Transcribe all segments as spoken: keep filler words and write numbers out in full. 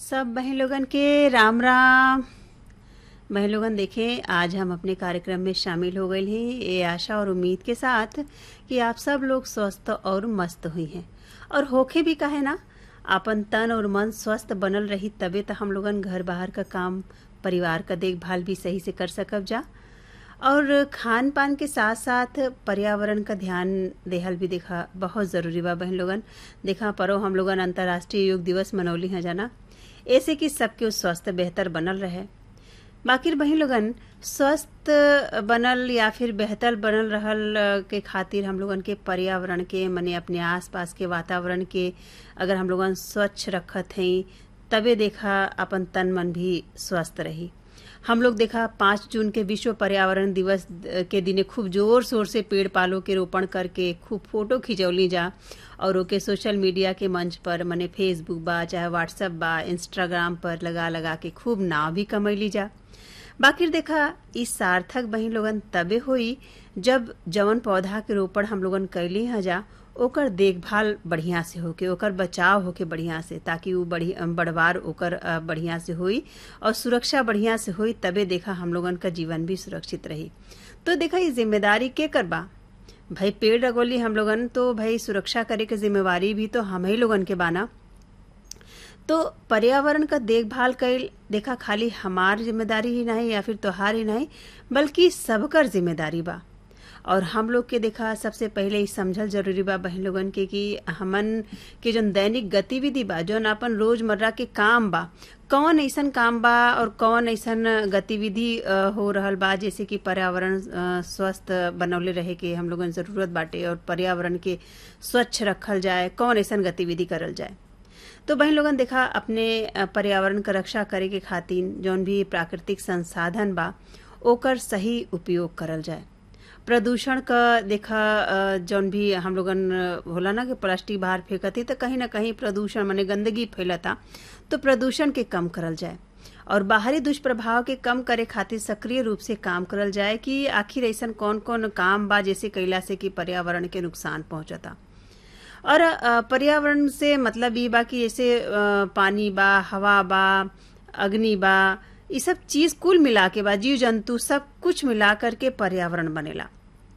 सब बहन लोगन के राम राम। बहन लोगन देखें, आज हम अपने कार्यक्रम में शामिल हो गए हैं ये आशा और उम्मीद के साथ कि आप सब लोग स्वस्थ और मस्त हुई हैं और होके भी कहे ना, अपन तन और मन स्वस्थ बनल रही तबे तो हम लोगन घर बाहर का काम, परिवार का देखभाल भी सही से कर सकब जा। और खान पान के साथ साथ पर्यावरण का ध्यान देहल भी देखा बहुत ज़रूरी बा बहन लोगन। देखा परो हम लोगन अंतर्राष्ट्रीय योग दिवस मनौली हैं जाना, ऐसे कि सबके स्वस्थ बेहतर बनल रहे। बाकी बहन लोगन स्वस्थ बनल या फिर बेहतर बनल रहल के खातिर हम लोगन के पर्यावरण के मने अपने आसपास के वातावरण के अगर हम लोगन स्वच्छ रखत हैं तबे देखा अपन तन मन भी स्वस्थ रही। हम लोग देखा पाँच जून के विश्व पर्यावरण दिवस के दिने खूब जोर शोर से पेड़ पालों के रोपण करके खूब फोटो खिंचौली जा और ओके सोशल मीडिया के मंच पर मने फेसबुक बा चाहे व्हाट्सएप बा इंस्टाग्राम पर लगा लगा के खूब नाव भी कमैली जा। बाकी देखा इस सार्थक बहिन लोगन तबे होई जब जवन पौधा के रोपण हम लोगन कैली हैं जा ओकर देखभाल बढ़िया से होके, ओकर बचाव होके बढ़िया से, ताकि वो बढ़ी बढ़वार ओकर बढ़िया से होई और सुरक्षा बढ़िया से होई तबे देखा हम लोगन का जीवन भी सुरक्षित रही। तो देखा ये जिम्मेदारी के करबा भाई, पेड़ लगोली हम लोगन तो भाई सुरक्षा करे के जिम्मेवारी भी तो हम ही लोगन के बाना। तो पर्यावरण का देखभाल कैल देखा खाली हमार जिम्मेदारी ही नहीं या फिर त्योहार ही नहीं बल्कि सबकर जिम्मेदारी बा। और हम लोग के देखा सबसे पहले ही समझल जरूरी बा बहन लोगन के कि हमन के जो दैनिक गतिविधि बा जो अपन रोजमर्रा के काम बा, कौन ऐसन काम बा और कौन ऐसन गतिविधि हो रहल बा जैसे कि पर्यावरण स्वस्थ बनौले रहे के हम लोगन जरूरत बाटे और पर्यावरण के स्वच्छ रखल जाए, कौन ऐसन गतिविधि करल जाए। तो बहन लोगन देखा अपने पर्यावरण का रक्षा करे के खातिर जौन भी प्राकृतिक संसाधन बा ओकर सही उपयोग करल जाए। प्रदूषण का देखा जौन भी हम लोगन होला ना कि प्लास्टिक बाहर फेंकती तो कहीं ना कहीं प्रदूषण माने गंदगी फैलता, तो प्रदूषण के कम करल जाए और बाहरी दुष्प्रभाव के कम करे खातिर सक्रिय रूप से काम करल जाए कि आखिर ऐसा कौन कौन काम बा जैसे कैला से कि पर्यावरण के नुकसान पहुंचता। और पर्यावरण से मतलब ये बा कि जैसे पानी बा, हवा बा, अग्नि बा, ये सब चीज कुल मिला के बा, जीव जंतु सब कुछ मिला करके पर्यावरण बनेला।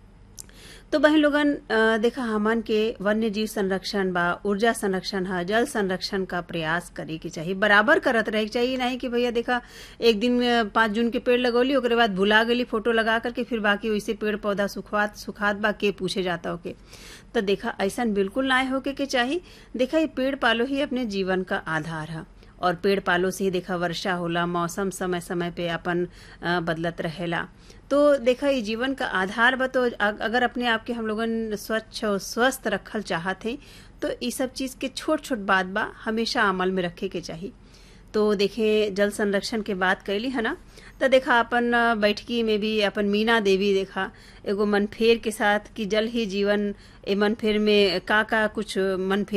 तो बहन लोगन देखा हमन के वन्य जीव संरक्षण बा, ऊर्जा संरक्षण है, जल संरक्षण का प्रयास करे के चाहिए, बराबर करत रहे के चाहिए। नहीं कि भैया देखा एक दिन पाँच जून के पेड़ लगौली ओकरे बाद भुला गली फोटो लगा करके फिर बाकी वैसे पेड़ पौधा सुखात सुखात बा के पूछे जाता होके। तो देखा ऐसा बिल्कुल ना होके के चाहिए। देखा ये पेड़ पालो ही अपने जीवन का आधार है और पेड़ पालो से ही देखा वर्षा होला, मौसम समय समय पे अपन बदलत रहेला। तो देखा ये जीवन का आधार बा। तो अगर अपने आप के हम लोगन स्वच्छ और स्वस्थ रखल चाहते हैं तो ये सब चीज के छोट छोट बात बा हमेशा अमल में रखे के चाहिए। तो देखे जल संरक्षण के बात कैली है ना, तो देखा अपन बैठकी में भी अपन मीना देवी देखा एगो मनफेर के साथ कि जल ही जीवन, ए मनफेर में का का कुछ मनफेर